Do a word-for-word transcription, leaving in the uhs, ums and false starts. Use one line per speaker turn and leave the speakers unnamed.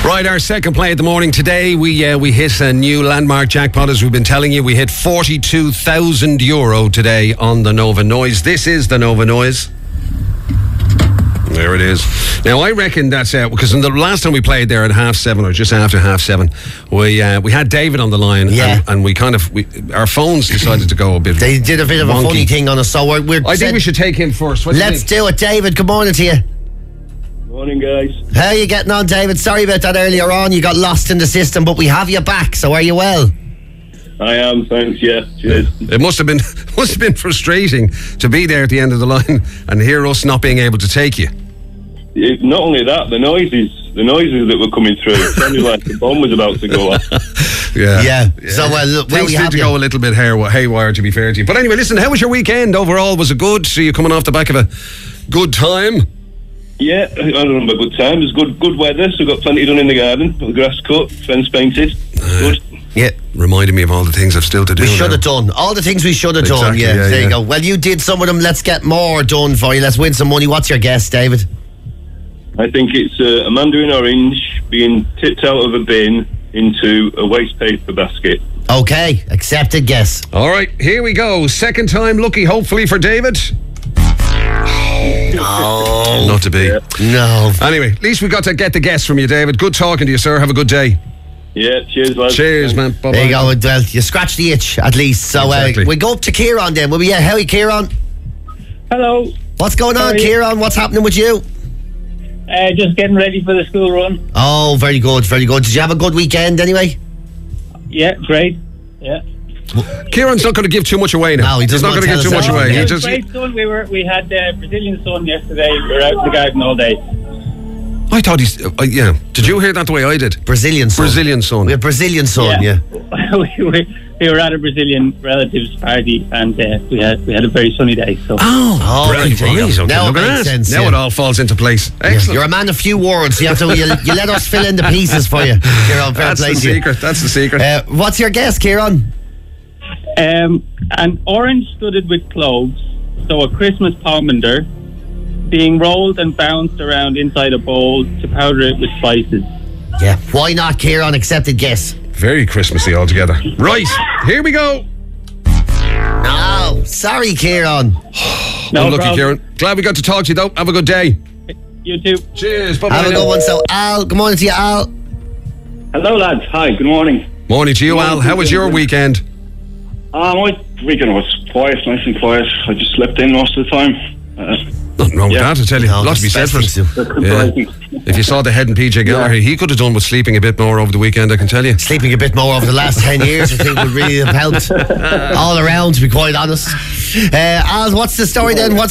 Right, our second play of the morning today, we uh, we hit a new landmark jackpot, as we've been telling you. We hit forty-two thousand euro today on the Nova Noise. This is the Nova Noise. There it is. Now, I reckon that's uh, because in the last time we played there at half seven, or just after half seven, we uh, we had David on the line,
yeah.
and, and we kind of we, our phones decided to go a bit.
They did a bit of
wonky.
a funny thing on us, so we're. we're
I think we should take him first. What
Let's do, do it, David. Good morning to you.
Morning, guys.
How are you getting on, David? Sorry about that earlier on. You got lost in the system, but we have you back. So are you well?
I am, thanks. Yeah, cheers.
It must have been must have been frustrating to be there at the end of the line and hear us not being able to take you.
It, not only that, the noises, the noises that were coming through, it sounded like the bomb was about to go off.
Yeah,
yeah. So well, look, well,
things
we
need
have
to
you.
go a little bit hair, haywire, to be fair to you. But anyway, listen, how was your weekend overall? Was it good? So you coming off the back of a good time?
Yeah, I don't know about good time. It was good, good weather, so got plenty done in the garden. The grass cut, fence painted. Good.
Yeah.
Reminding me of all the things I've still to do.
We should
now.
have done all the things we should have
Exactly,
done. Yeah,
yeah,
there
yeah.
you go. Well, you did some of them. Let's get more done for you. Let's win some money. What's your guess, David?
I think it's uh, a mandarin orange being tipped out of a bin into a waste paper basket.
Okay, accepted guess.
All right, here we go. Second time lucky, hopefully, for David.
No.
Not to be.
Yeah.
No.
Anyway, at least we got to get the guess from you, David. Good talking to you, sir. Have a good day.
Yeah, cheers, lads.
Cheers, man. Bye-bye.
There you go. Well, you scratched the itch at least. So
Exactly.
uh, we go up to Kieran then. Will we? Yeah, how are you, Kieran?
Hello.
What's going
How
on,
are you?
Kieran? What's happening with you?
Uh, just getting ready for the school run.
Oh, very good, very good. Did you have a good weekend anyway?
Yeah, great. Yeah.
Kieran's not going to give too much away now.
No, he doesn't
He's not
want
going
to
to give
tell
too
us
much
that.
away.
Yeah.
He
It
just.
was great sun. We were we had uh, Brazilian sun yesterday. We were out in the garden all day.
I thought he's. Uh, yeah. Did you hear that the way I did?
Brazilian sun.
Brazilian sun.
We have Brazilian sun, yeah.
we, we, we were at a Brazilian relatives party, and uh, we had we had a very sunny day. So
Oh,
Oh,
brilliant.
right, there you go.
Right, okay,
Now
look
it
at
makes
that.
sense,
Now
yeah.
it all falls into place. Excellent.
You're a man of few words. You have to. You, you let us fill in the pieces for you, Kieran. Fair
That's
play
the
to you.
secret. That's the secret.
Uh, what's your guess, Kieran?
um, an orange studded with cloves, so a Christmas pomander, being rolled and bounced around inside a bowl to powder it with spices.
Yeah. Why not, Kieran? Accepted guess.
Very Christmassy altogether. Right, here we go.
No, sorry, Kieran.
No
Unlucky,
problem.
Kieran. Glad we got to talk to you, though. Have a good day.
You too.
Cheers. Bye-bye.
Have a
now.
good one. So, Al, good morning to you, Al.
Hello, lads. Hi, good morning.
Morning to you, Al. How was your weekend?
Uh, my weekend was quiet, nice and quiet. I just slept in most of the time. Uh,
Nothing wrong
Yeah.
with that, I tell you.
No,
A lot to be said
that's
for
best
it.
thing to do.
Yeah. If you saw the head and P J Gallagher, he could have done with sleeping a bit more over the weekend, I can tell you.
Sleeping a bit more over the last ten years, I think, would really have helped all around, to be quite honest. Uh, Al, what's the story then? What's